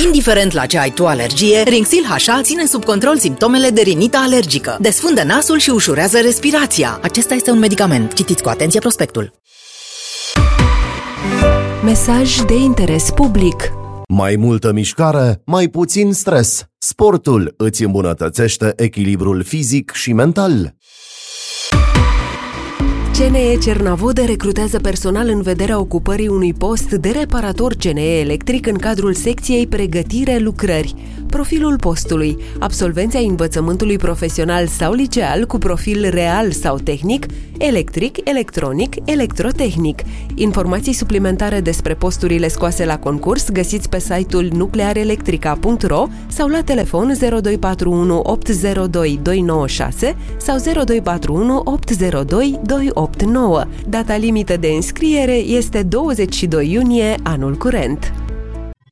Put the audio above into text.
Indiferent la ce ai tu alergie, Rinxil HA ține sub control simptomele de rinită alergică. Desfundă nasul și ușurează respirația. Acesta este un medicament. Citiți cu atenție prospectul. Mesaj de interes public. Mai multă mișcare, mai puțin stres. Sportul îți îmbunătățește echilibrul fizic și mental. CNE Cernavode recrutează personal în vederea ocupării unui post de reparator CNE electric în cadrul secției Pregătire lucrări. Profilul postului: absolvenți ai învățământului profesional sau liceal cu profil real sau tehnic, electric, electronic, electrotehnic. Informații suplimentare despre posturile scoase la concurs găsiți pe site-ul nuclearelectrica.ro sau la telefon 0241 802 296 sau 0241 802 289. Data limită de înscriere este 22 iunie anul curent.